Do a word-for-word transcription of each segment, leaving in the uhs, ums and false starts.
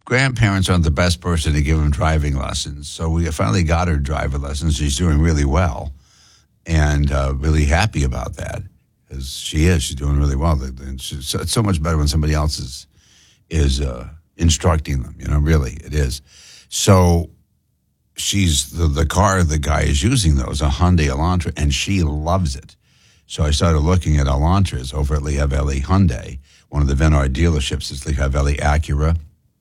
grandparents aren't the best person to give them driving lessons. So we finally got her driver lessons. She's doing really well and uh, really happy about that. Because she is. She's doing really well. She's, it's so much better when somebody else is, is uh, instructing them. You know, really, it is. So she's the, the car the guy is using, though, is a Hyundai Elantra, and she loves it. So I started looking at Elantras over at Liavelli Hyundai. One of the Venard dealerships is Liavelli Acura,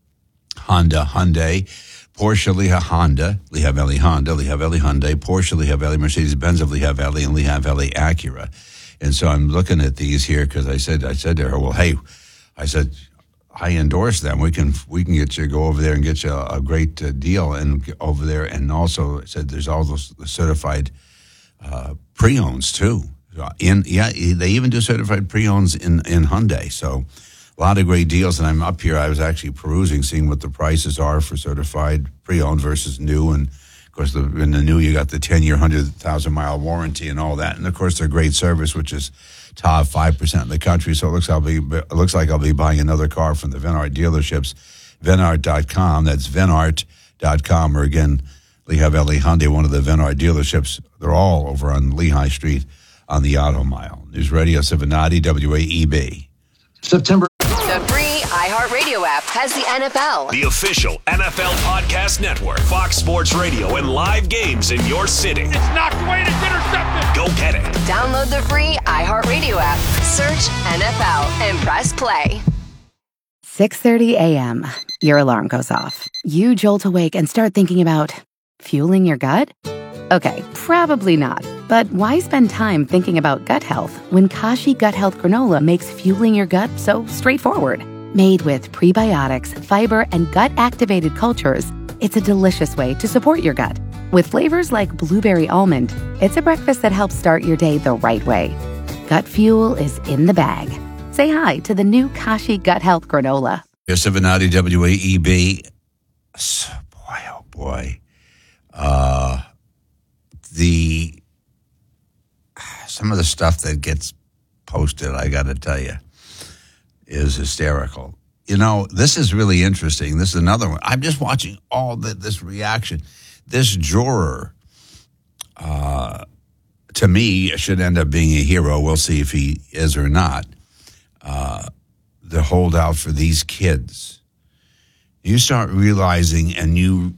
Honda Hyundai, Porsche Liha Honda, Liavelli Honda, Liavelli Hyundai, Porsche Liavelli, Mercedes-Benz of Liavelli, and Liavelli Acura. And so I'm looking at these here because I said I said to her, well, hey, I said, I endorse them. We can we can get you go over there and get you a, a great uh, deal and get over there. And also said there's all those certified uh, pre-owns too. In yeah, they even do certified pre-owns in in Hyundai. So a lot of great deals. And I'm up here. I was actually perusing, seeing what the prices are for certified pre-owned versus new. And of course, the, in the new, you got the ten-year, one hundred thousand mile warranty and all that. And of course, their great service, which is top five percent in the country. So it looks, I'll be, it looks like I'll be buying another car from the Venart dealerships, Venart dot com. That's Venart dot com. Or again, Liavelli Hyundai, one of the Venart dealerships. They're all over on Lehigh Street on the Auto Mile. News Radio seven ninety W A E B. September. The free iHeartRadio app has the N F L, the official N F L podcast network, Fox Sports Radio, and live games in your city. It's knocked away and it's intercepted. Go get it. Download the free iHeartRadio app, search N F L, and press play. six thirty a.m. Your alarm goes off. You jolt awake and start thinking about fueling your gut? Okay, probably not. But why spend time thinking about gut health when Kashi Gut Health Granola makes fueling your gut so straightforward? Made with prebiotics, fiber, and gut-activated cultures, it's a delicious way to support your gut. With flavors like blueberry almond, it's a breakfast that helps start your day the right way. Gut fuel is in the bag. Say hi to the new Kashi Gut Health Granola. seven ninety W A E B. Boy, oh boy. Uh, the... Some of the stuff that gets posted, I got to tell you, is hysterical. You know, this is really interesting. This is another one. I'm just watching all the, this reaction. This juror, uh, to me, should end up being a hero. We'll see if he is or not. Uh, the holdout for these kids. You start realizing, and you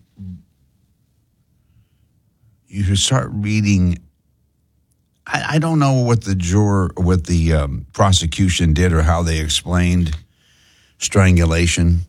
you start reading. I, I don't know what the juror, what the um, prosecution did, or how they explained strangulation.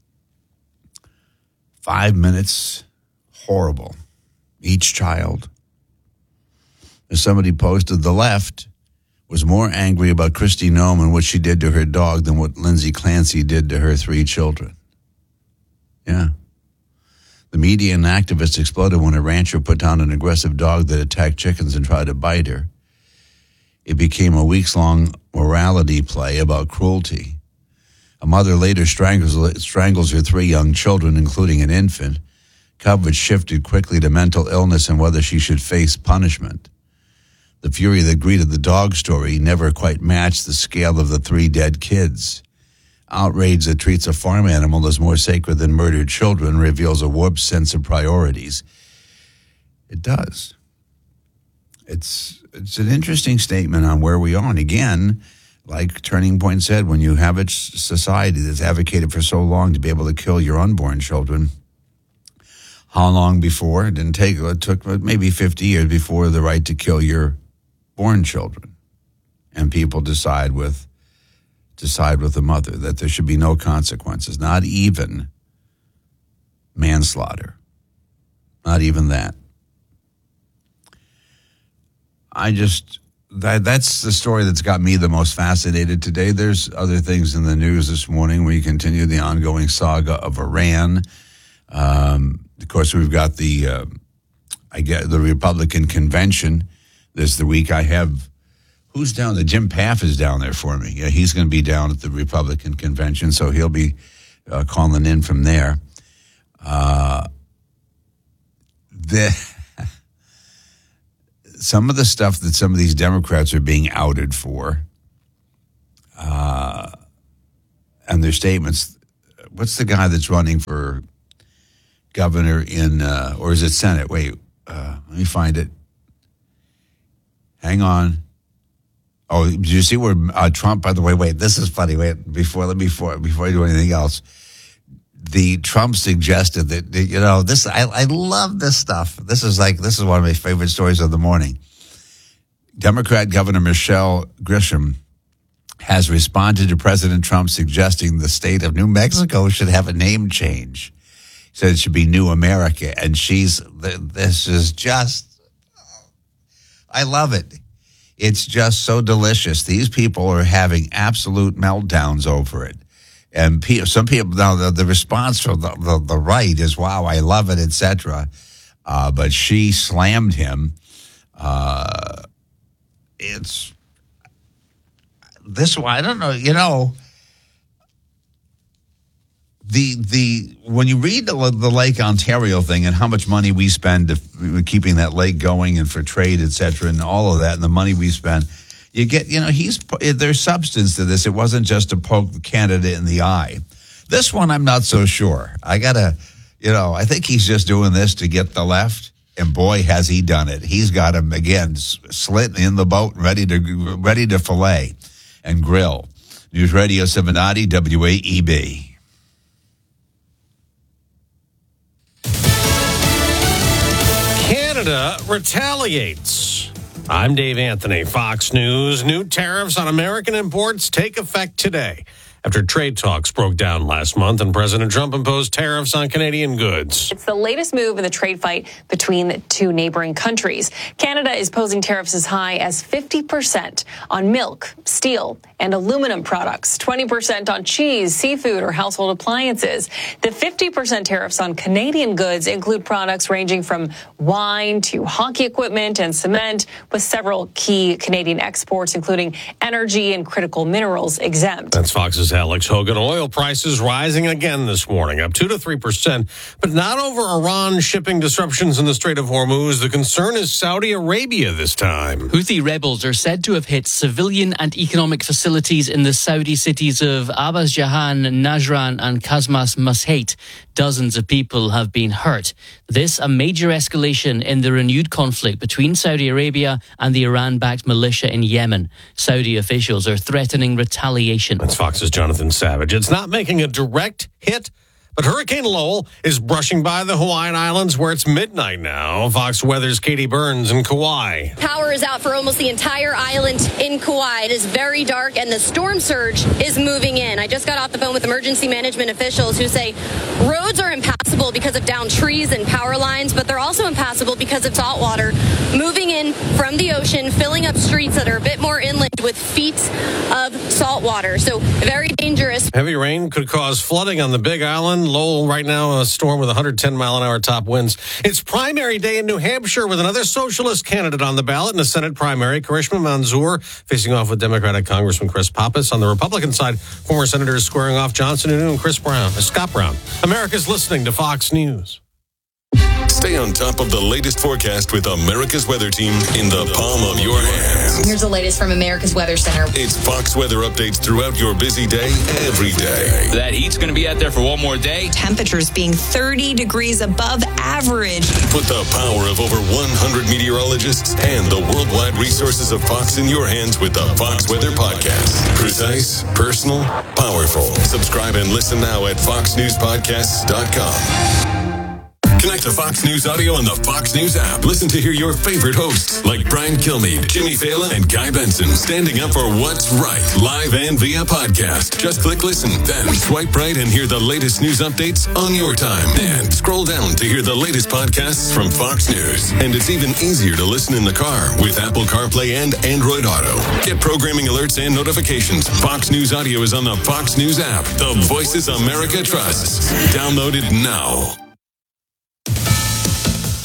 Five minutes, horrible. Each child. As somebody posted, the left was more angry about Kristi Noem and what she did to her dog than what Lindsay Clancy did to her three children. Yeah. The media and activists exploded when a rancher put down an aggressive dog that attacked chickens and tried to bite her. It became a weeks-long morality play about cruelty. A mother later strangles, strangles her three young children, including an infant. Coverage shifted quickly to mental illness and whether she should face punishment. The fury that greeted the dog story never quite matched the scale of the three dead kids. Outrage that treats a farm animal as more sacred than murdered children reveals a warped sense of priorities. It does. It's it's an interesting statement on where we are. And again, like Turning Point said, when you have a society that's advocated for so long to be able to kill your unborn children, how long before? It didn't take, it took maybe fifty years before the right to kill your born children. And people decide with decide with the mother that there should be no consequences, not even manslaughter, not even that. I just, that that's the story that's got me the most fascinated today. There's other things in the news this morning. We continue the ongoing saga of Iran. Um, of course, we've got the, uh, I get the Republican convention this the week. I have, who's down there? Jim Paff is down there for me. Yeah, he's going to be down at the Republican convention, so he'll be uh, calling in from there. Uh, the some of the stuff that some of these Democrats are being outed for, uh, and their statements what's the guy that's running for governor in, uh, or is it Senate? Wait, uh, let me find it. Hang on. Oh, did you see where uh, Trump, by the way, wait, this is funny. Wait, before, before, before I do anything else, the Trump suggested that, you know, this, I, I love this stuff. This is like, this is one of my favorite stories of the morning. Democrat Governor Michelle Grisham has responded to President Trump suggesting the state of New Mexico should have a name change. He said it should be New America. And she's, this is just, I love it. It's just so delicious. These people are having absolute meltdowns over it. And some people, now the, the response from the, the, the right is, wow, I love it, et cetera. Uh, but she slammed him. Uh, it's this one, I don't know, you know, the the when you read the, the Lake Ontario thing and how much money we spend to, keeping that lake going and for trade, et cetera, and all of that, and the money we spend, you get, you know, he's there's substance to this. It wasn't just to poke the candidate in the eye. This one, I'm not so sure. I gotta, you know, I think he's just doing this to get the left. And boy, has he done it. He's got him, again, slit in the boat, ready to ready to fillet and grill. News Radio seven ninety W A E B. Canada retaliates. I'm Dave Anthony, Fox News. New tariffs on American imports take effect today, after trade talks broke down last month and President Trump imposed tariffs on Canadian goods. It's the latest move in the trade fight between the two neighboring countries. Canada is posing tariffs as high as fifty percent on milk, steel, and aluminum products, twenty percent on cheese, seafood, or household appliances. The fifty percent tariffs on Canadian goods include products ranging from wine to hockey equipment and cement, with several key Canadian exports, including energy and critical minerals, exempt. That's Fox's Alex Hogan. Oil prices rising again this morning, up two to three percent, but not over Iran shipping disruptions in the Strait of Hormuz. The concern is Saudi Arabia this time. Houthi rebels are said to have hit civilian and economic facilities in the Saudi cities of Abbas Jahan, Najran, and Kazmas Masheit. Dozens of people have been hurt. This a major escalation in the renewed conflict between Saudi Arabia and the Iran-backed militia in Yemen. Saudi officials are threatening retaliation. That's Fox's Jonathan Savage. It's not making a direct hit, but Hurricane Lowell is brushing by the Hawaiian Islands where it's midnight now. Fox Weather's Katie Burns in Kauai. Power is out for almost the entire island in Kauai. It is very dark and the storm surge is moving in. I just got off the phone with emergency management officials who say roads are impassable because of downed trees and power lines, but they're also impassable because of salt water moving in from the ocean, filling up streets that are a bit more inland with feet of salt water. So very dangerous. Heavy rain could cause flooding on the Big Island. Lowell right now, a storm with one hundred ten mile an hour top winds. It's primary day in New Hampshire with another socialist candidate on the ballot in the Senate primary. Karishma Manzoor facing off with Democratic Congressman Chris Pappas. On the Republican side, former senators squaring off Johnson and Chris Brown, uh, Scott Brown. America's listening to Fox News. Stay on top of the latest forecast with America's Weather Team in the palm of your hands. Here's the latest from America's Weather Center. It's Fox weather updates throughout your busy day, every day. That heat's going to be out there for one more day. Temperatures being thirty degrees above average. Put the power of over one hundred meteorologists and the worldwide resources of Fox in your hands with the Fox Weather Podcast. Precise, personal, powerful. Subscribe and listen now at fox news podcasts dot com. Connect to Fox News Audio on the Fox News app. Listen to hear your favorite hosts like Brian Kilmeade, Jimmy Fallon, and Guy Benson standing up for what's right, live and via podcast. Just click listen, then swipe right and hear the latest news updates on your time. And scroll down to hear the latest podcasts from Fox News. And it's even easier to listen in the car with Apple CarPlay and Android Auto. Get programming alerts and notifications. Fox News Audio is on the Fox News app. The voices America trusts. Download it now.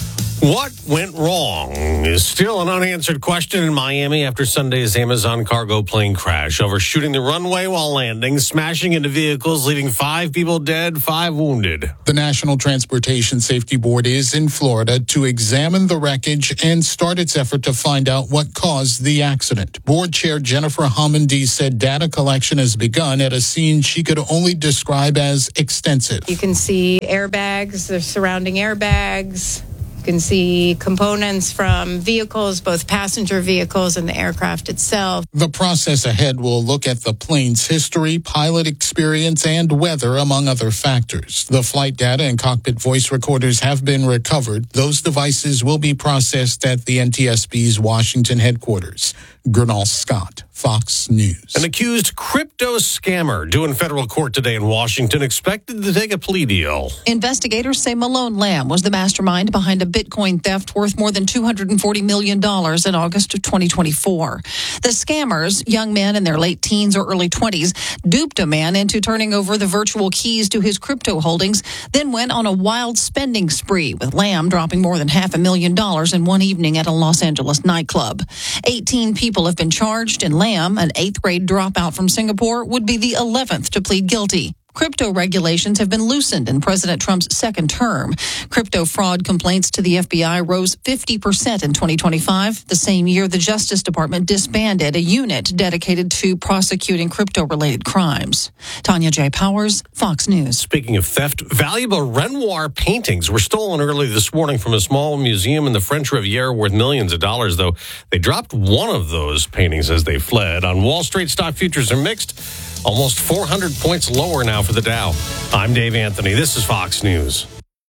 What went wrong is still an unanswered question in Miami after Sunday's Amazon cargo plane crash, overshooting the runway while landing, smashing into vehicles, leaving five people dead, five wounded. The National Transportation Safety Board is in Florida to examine the wreckage and start its effort to find out what caused the accident. Board Chair Jennifer Homendy said data collection has begun at a scene she could only describe as extensive. You can see airbags, the surrounding airbags. You can see components from vehicles, both passenger vehicles and the aircraft itself. The process ahead will look at the plane's history, pilot experience, and weather, among other factors. The flight data and cockpit voice recorders have been recovered. Those devices will be processed at the N T S B's Washington headquarters. Gernal Scott, Fox News. An accused crypto scammer due in federal court today in Washington expected to take a plea deal. Investigators say Malone Lamb was the mastermind behind a Bitcoin theft worth more than two hundred forty million dollars in August of twenty twenty-four. The scammers, young men in their late teens or early twenties, duped a man into turning over the virtual keys to his crypto holdings, then went on a wild spending spree, with Lamb dropping more than half a million dollars in one evening at a Los Angeles nightclub. eighteen people have been charged, and Lamb, an eighth grade dropout from Singapore, would be the eleventh to plead guilty. Crypto regulations have been loosened in President Trump's second term. Crypto fraud complaints to the F B I rose fifty percent in twenty twenty-five, the same year the Justice Department disbanded a unit dedicated to prosecuting crypto-related crimes. Tanya J. Powers, Fox News. Speaking of theft, valuable Renoir paintings were stolen early this morning from a small museum in the French Riviera worth millions of dollars, though they dropped one of those paintings as they fled. On Wall Street, stock futures are mixed. Almost four hundred points lower now for the Dow. I'm Dave Anthony. This is Fox News.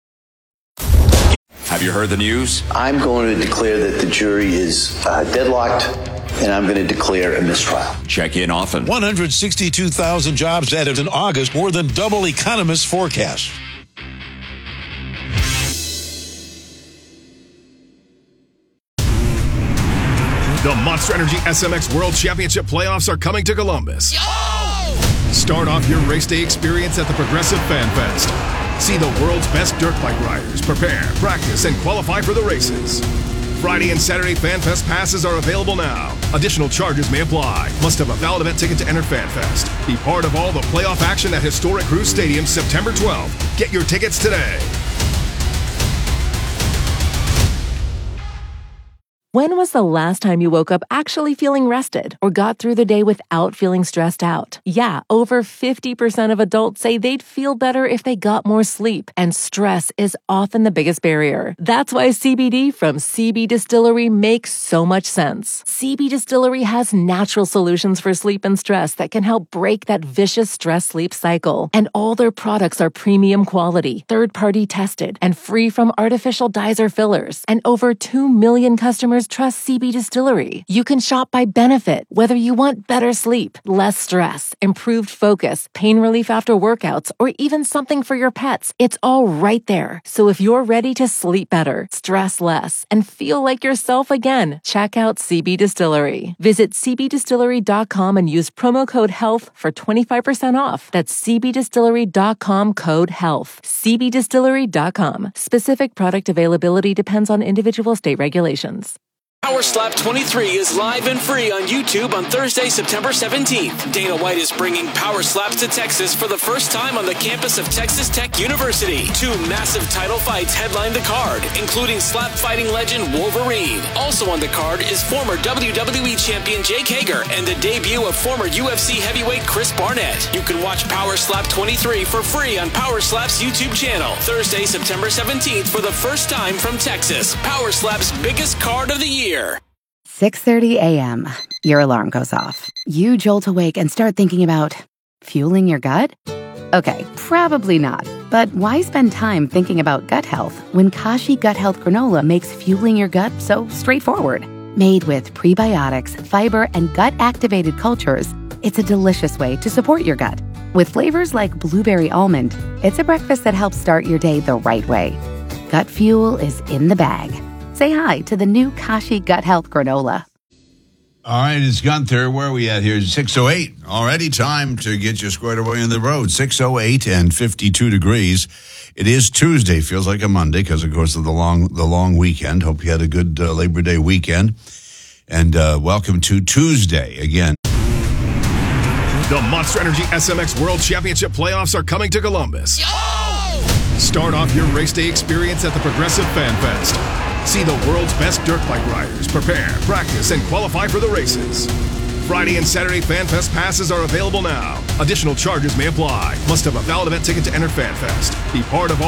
Have you heard the news? I'm going to declare that the jury is uh, deadlocked, and I'm going to declare a mistrial. Check in often. one hundred sixty-two thousand jobs added in August, more than double economists' forecast. The Monster Energy S M X World Championship playoffs are coming to Columbus. Oh! Start off your race day experience at the Progressive Fan Fest. See the world's best dirt bike riders prepare, practice, and qualify for the races. Friday and Saturday Fan Fest passes are available now. Additional charges may apply. Must have a valid event ticket to enter Fan Fest. Be part of all the playoff action at historic Cruz Stadium September twelfth. Get your tickets today. When was the last time you woke up actually feeling rested or got through the day without feeling stressed out? Yeah, over fifty percent of adults say they'd feel better if they got more sleep, and stress is often the biggest barrier. That's why C B D from C B Distillery makes so much sense. C B Distillery has natural solutions for sleep and stress that can help break that vicious stress-sleep cycle. And all their products are premium quality, third-party tested, and free from artificial dyes or fillers. And over two million customers trust C B Distillery. You can shop by benefit, whether you want better sleep, less stress, improved focus, pain relief after workouts, or even something for your pets. It's all right there. So if you're ready to sleep better, stress less, and feel like yourself again, check out C B Distillery. Visit c b distillery dot com and use promo code HEALTH for twenty-five percent off. That's c b distillery dot com code HEALTH. c b distillery dot com. Specific product availability depends on individual state regulations. Power Slap twenty-three is live and free on YouTube on Thursday, September seventeenth. Dana White is bringing Power Slaps to Texas for the first time on the campus of Texas Tech University. Two massive title fights headline the card, including slap fighting legend Wolverine. Also on the card is former W W E champion Jake Hager and the debut of former U F C heavyweight Chris Barnett. You can watch Power Slap twenty-three for free on Power Slap's YouTube channel. Thursday, September seventeenth for the first time from Texas. Power Slap's biggest card of the year. six thirty a.m. Your alarm goes off. You jolt awake and start thinking about fueling your gut? Okay, probably not. But why spend time thinking about gut health when Kashi Gut Health Granola makes fueling your gut so straightforward? Made with prebiotics, fiber, and gut-activated cultures, it's a delicious way to support your gut. With flavors like blueberry almond, it's a breakfast that helps start your day the right way. Gut fuel is in the bag. Say hi to the new Kashi Gut Health Granola. All right, it's Gunther. Where are we at here? six oh eight. Already time to get you squared away on the road. six oh eight and fifty-two degrees. It is Tuesday. Feels like a Monday because, of course, of the long the long weekend. Hope you had a good uh, Labor Day weekend. And uh, welcome to Tuesday again. The Monster Energy S M X World Championship playoffs are coming to Columbus. Yo! Start off your race day experience at the Progressive Fan Fest. See the world's best dirt bike riders prepare, practice, and qualify for the races. Friday and Saturday Fan Fest passes are available now. Additional charges may apply. Must have a valid event ticket to enter Fan Fest. Be part of all